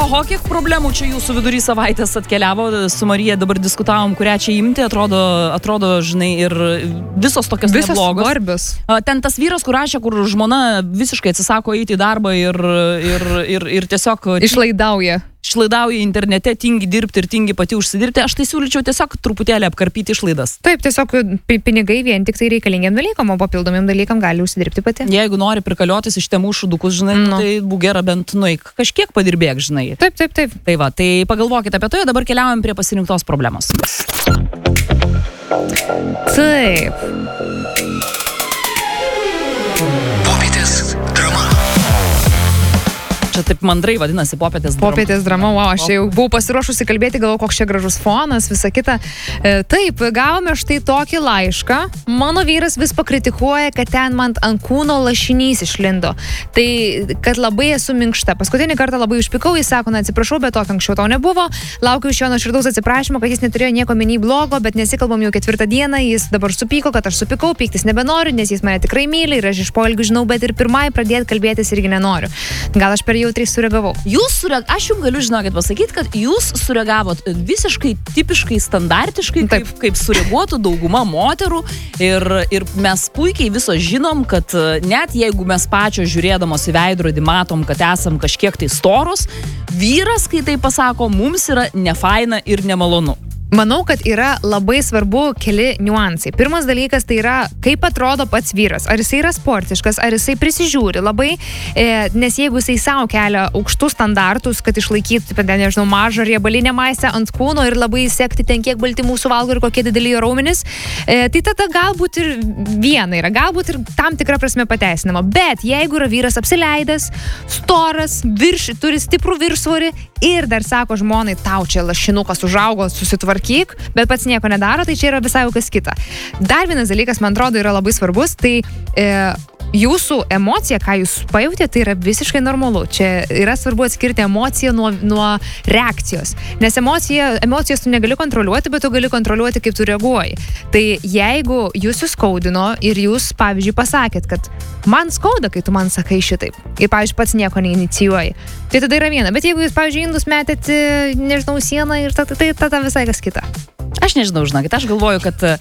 Oho, kiek problemų čia jūsų vidury savaitės atkeliavo. Su Marija dabar diskutavom, kurią čia imti. Atrodo, žinai, ir visos tokios neblogos. Svarbios. Ten tas vyras, kur rašė, kur žmona visiškai atsisako eiti į darbą ir tiesiog išlaidauja internete, tingi dirbti ir tingi pati užsidirbti. Aš tai siūlyčiau tiesiog truputėlį apkarpyti išlaidas. Taip, tiesiog pinigai vien tik tai reikalingiam dalykam, o papildomiem dalykam gali užsidirbti pati. Jeigu nori prikaliotis iš temų šudukus, žinai, tai būk gera bent nueik. Kažkiek padirbėk, žinai. Taip. Tai va, tai pagalvokite apie tai, dabar keliaujam prie pasirinktos problemos. Taip. Čia taip mandrai vadinasi popietės drama. Popietės drama, wow, aš jau buvau pasiruošusi kalbėti, galvoju, koks čia gražus fonas, visa kita. Taip, gavome štai tokį laišką. Mano vyras vis pakritikuoja, kad ten man ant kūno lašinys išlindo. Tai, kad labai esu minkšta. Paskutinį kartą labai užpikau, jis sako, na atsiprašau, bet tokio anksčiau to nebuvo. Laukiu iš jo nuoširdaus atsiprašymo, kad jis neturėjo nieko menį blogo, bet nesikalbam jau 4 dieną, jis dabar supyko, kad aš supykau, pyktis nebenoriu, nes jis mane tikrai myli ir aš iš poelgių žinau, bet ir pirmai pradėti kalbėtis irgi nenoriu. Gal aš per jautriai sureagavau. Aš jums galiu, žinokit, pasakyti, kad jūs sureagavot visiškai tipiškai, standartiškai, kaip sureaguotų dauguma moterų ir mes puikiai visos žinom, kad net jeigu mes pačios žiūrėdamos į veidrodį matom, kad esam kažkiek tai storos, vyras, kai tai pasako, mums yra nefaina ir nemalonu. Manau, kad yra labai svarbu keli niuansai. Pirmas dalykas tai yra, kaip atrodo pats vyras. Ar jisai yra sportiškas, ar jisai prisižiūri labai, nes jeigu jisai savo kelia aukštus standartus, kad išlaikytų, nežinau, mažą riebalinę masę ant kūno ir labai sekti ten, kiek baltymų suvalgo ir kokie dideli jo raumenys, tai tada galbūt ir viena yra, galbūt ir tam tikra prasme pateisinama. Bet jeigu yra vyras apsileidęs, storas, turi stiprų viršsvorį ir dar sako žmonai, tau čia lašinukas užaugo, susitvarkyk, bet pats nieko nedaro, tai čia yra visai jau kas kita. Dar vienas dalykas, man atrodo, yra labai svarbus, tai jūsų emocija, ką jūs pajautėte, tai yra visiškai normalu. Čia yra svarbu atskirti emociją nuo reakcijos. Nes emocijos tu negali kontroliuoti, bet tu gali kontroliuoti, kaip tu reaguoji. Tai jeigu jūs skaudino ir jūs, pavyzdžiui, pasakėt, kad man skauda, kai tu man sakai šitaip, ir, pavyzdžiui, pats nieko neinicijuoji, tai tada yra viena. Bet jeigu jūs, pavyzdžiui, indus metėt, nežinau, sieną ir tai tada visai kas kita. Aš nežinau, žinokit, aš galvoju, kad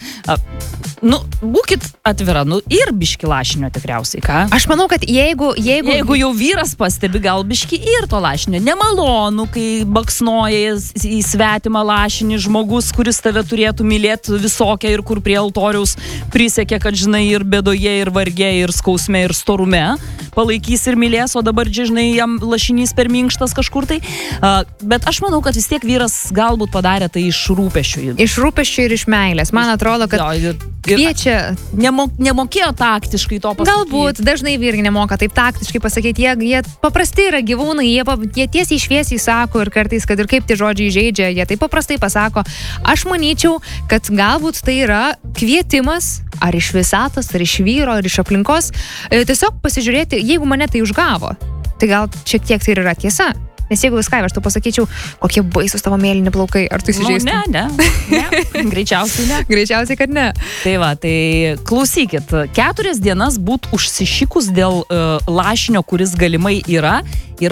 būkit atvira, ir biški lašinio tikriausiai, ką? Aš manau, kad jeigu jau vyras pastebi, gal biški ir to lašinio. Nemalonu, kai baksnoja į svetimą lašinį žmogus, kuris tave turėtų mylėti visokią ir kur prie altoriaus prisiekė, kad, žinai, ir bėdoje, ir varge, ir skausme, ir storume palaikys ir mylės, o dabar, žinai, jam lašinys per minkštas kažkur tai. Bet aš manau, kad vis tiek vyras galbūt padarė tai iš rūpesčių. Iš rūpesčių ir iš meilės. Man atrodo, kad kviečia... Nemokėjo taktiškai to pasakyti. Galbūt, dažnai vyrai nemoka taip taktiškai pasakyti. Jie paprastai yra gyvūnai, jie tiesiai šviesiai sako ir kartais, kad ir kaip tie žodžiai žaidžia, jie taip paprastai pasako. Aš manyčiau, kad galbūt tai yra kvietimas ar iš visatos, ar iš vyro, ar iš aplinkos. Tiesiog pasižiūrėti, jeigu mane tai užgavo, tai gal šiek tiek tai yra tiesa. Nes jeigu viską, aš tu pasakyčiau, kokie baisus tavo mėlyni plaukai, ar tu įsižeistum? Ne. Greičiausiai ne. Greičiausiai, kad ne. Tai va, tai klausykit, 4 dienas būt užsišikus dėl lašinio, kuris galimai yra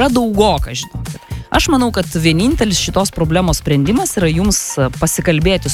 daugoka, žinokit. Aš manau, kad vienintelis šitos problemos sprendimas yra jums pasikalbėti